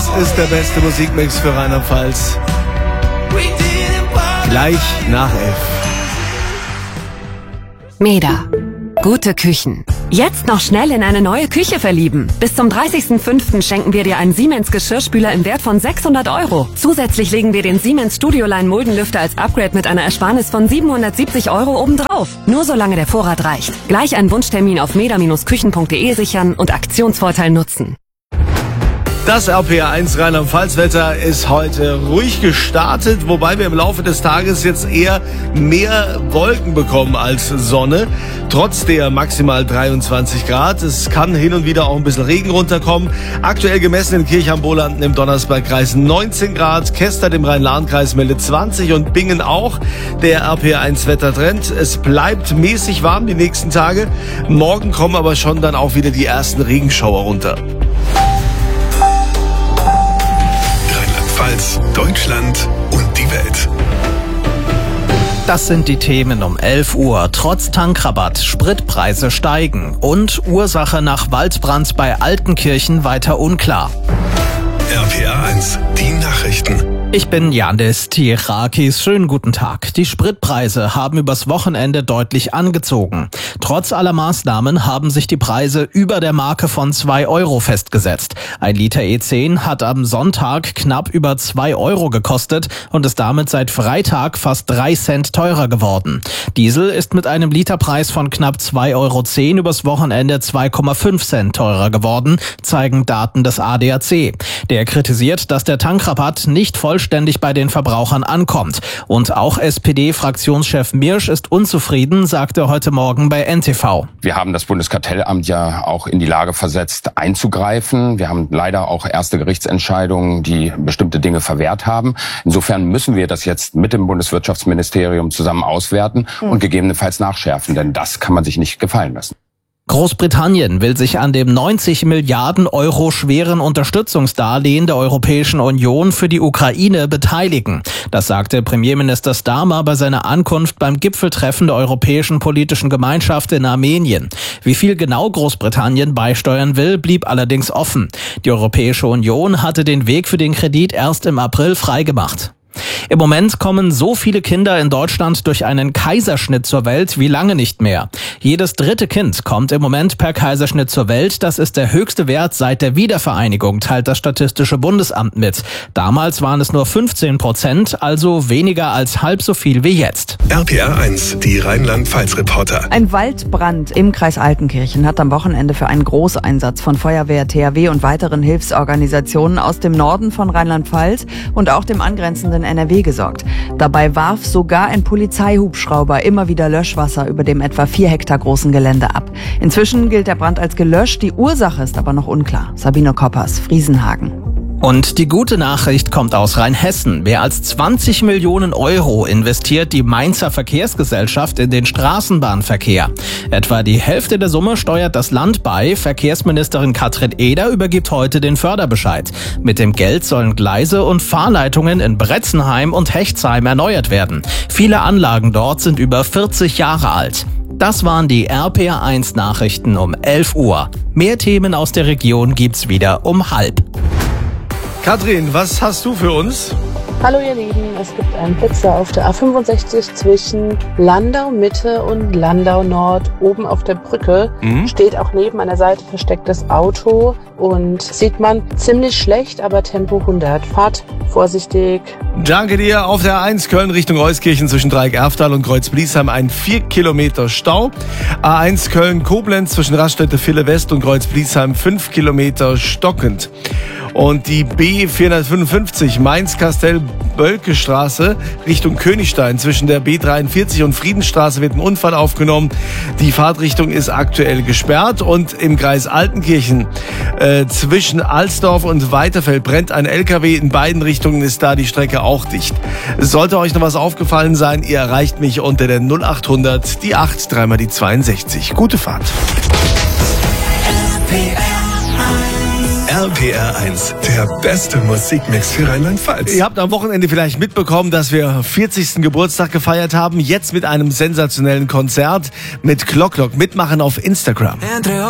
Das ist der beste Musikmix für Rheinland-Pfalz. Gleich nach 11. Meda. Gute Küchen. Jetzt noch schnell in eine neue Küche verlieben. Bis zum 30.05. schenken wir dir einen Siemens Geschirrspüler im Wert von 600 €. Zusätzlich legen wir den Siemens Studioline Muldenlüfter als Upgrade mit einer Ersparnis von 770 € obendrauf. Nur solange der Vorrat reicht. Gleich einen Wunschtermin auf meda-küchen.de sichern und Aktionsvorteil nutzen. Das RPR1 Rheinland-Pfalz-Wetter ist heute ruhig gestartet, wobei wir im Laufe des Tages jetzt eher mehr Wolken bekommen als Sonne. Trotz der maximal 23 Grad. Es kann hin und wieder auch ein bisschen Regen runterkommen. Aktuell gemessen in Kirchheim-Bolanden im Donnersbergkreis 19 Grad. Kestert im Rhein-Lahn-Kreis meldet 20 und Bingen auch. Der RPR1-Wettertrend. Es bleibt mäßig warm die nächsten Tage. Morgen kommen aber schon dann auch wieder die ersten Regenschauer runter. Deutschland und die Welt. Das sind die Themen um 11 Uhr. Trotz Tankrabatt, Spritpreise steigen und Ursache nach Waldbrand bei Altenkirchen weiter unklar. RPR1, die Nachrichten. Ich bin Yandis Tirakis. Schönen guten Tag. Die Spritpreise haben übers Wochenende deutlich angezogen. Trotz aller Maßnahmen haben sich die Preise über der Marke von 2 € festgesetzt. Ein Liter E10 hat am Sonntag knapp über 2 € gekostet und ist damit seit Freitag fast 3 Cent teurer geworden. Diesel ist mit einem Literpreis von knapp 2,10 € übers Wochenende 2,5 Cent teurer geworden, zeigen Daten des ADAC. Der kritisiert, dass der Tankrabatt nicht vollständig bei den Verbrauchern ankommt. Und auch SPD-Fraktionschef Mirsch ist unzufrieden, sagte heute Morgen bei NTV. Wir haben das Bundeskartellamt ja auch in die Lage versetzt, einzugreifen. Wir haben leider auch erste Gerichtsentscheidungen, die bestimmte Dinge verwehrt haben. Insofern müssen wir das jetzt mit dem Bundeswirtschaftsministerium zusammen auswerten und gegebenenfalls nachschärfen, denn das kann man sich nicht gefallen lassen. Großbritannien will sich an dem 90 Milliarden € schweren Unterstützungsdarlehen der Europäischen Union für die Ukraine beteiligen. Das sagte Premierminister Starmer bei seiner Ankunft beim Gipfeltreffen der Europäischen Politischen Gemeinschaft in Armenien. Wie viel genau Großbritannien beisteuern will, blieb allerdings offen. Die Europäische Union hatte den Weg für den Kredit erst im April freigemacht. Im Moment kommen so viele Kinder in Deutschland durch einen Kaiserschnitt zur Welt wie lange nicht mehr. Jedes dritte Kind kommt im Moment per Kaiserschnitt zur Welt. Das ist der höchste Wert seit der Wiedervereinigung, teilt das Statistische Bundesamt mit. Damals waren es nur 15%, also weniger als halb so viel wie jetzt. RPR1, die Rheinland-Pfalz-Reporter. Ein Waldbrand im Kreis Altenkirchen hat am Wochenende für einen Großeinsatz von Feuerwehr, THW und weiteren Hilfsorganisationen aus dem Norden von Rheinland-Pfalz und auch dem angrenzenden NRW gesorgt. Dabei warf sogar ein Polizeihubschrauber immer wieder Löschwasser über dem etwa 4 Hektar großen Gelände ab. Inzwischen gilt der Brand als gelöscht, die Ursache ist aber noch unklar. Sabine Koppers, Friesenhagen. Und die gute Nachricht kommt aus Rheinhessen. Mehr als 20 Millionen € investiert die Mainzer Verkehrsgesellschaft in den Straßenbahnverkehr. Etwa die Hälfte der Summe steuert das Land bei. Verkehrsministerin Katrin Eder übergibt heute den Förderbescheid. Mit dem Geld sollen Gleise und Fahrleitungen in Bretzenheim und Hechtsheim erneuert werden. Viele Anlagen dort sind über 40 Jahre alt. Das waren die RPR1 Nachrichten um 11 Uhr. Mehr Themen aus der Region gibt's wieder um 12:30. Katrin, was hast du für uns? Hallo ihr Lieben, es gibt einen Blitzer auf der A65 zwischen Landau Mitte und Landau Nord. Oben auf der Brücke steht auch neben an der Seite verstecktes Auto und sieht man ziemlich schlecht, aber Tempo 100. Fahrt vorsichtig. Danke dir. Auf der A1 Köln Richtung Euskirchen zwischen Dreieck-Erftal und Kreuz-Bliesheim ein 4 Kilometer Stau. A1 Köln-Koblenz zwischen Raststätte-Ville West und Kreuz-Bliesheim 5 Kilometer stockend. Und die B455 Mainz-Kastell-Bölke-Straße Richtung Königstein zwischen der B43 und Friedenstraße wird ein Unfall aufgenommen. Die Fahrtrichtung ist aktuell gesperrt und im Kreis Altenkirchen zwischen Alsdorf und Weiterfeld brennt ein LKW. In beiden Richtungen ist da die Strecke auch dicht. Sollte euch noch was aufgefallen sein, ihr erreicht mich unter der 0800 die 8 3 die 62. Gute Fahrt. RPR1, der beste Musikmix für Rheinland-Pfalz. Ihr habt am Wochenende vielleicht mitbekommen, dass wir 40. Geburtstag gefeiert haben. Jetzt mit einem sensationellen Konzert mit Clock. Mitmachen auf Instagram.